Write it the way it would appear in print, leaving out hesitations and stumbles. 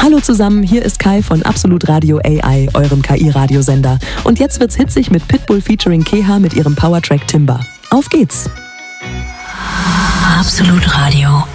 Hallo zusammen, hier ist Kai von Absolut Radio AI, eurem KI-Radiosender. Und jetzt wird's hitzig mit Pitbull featuring Keha mit ihrem Powertrack Timber. Auf geht's! Absolut Radio.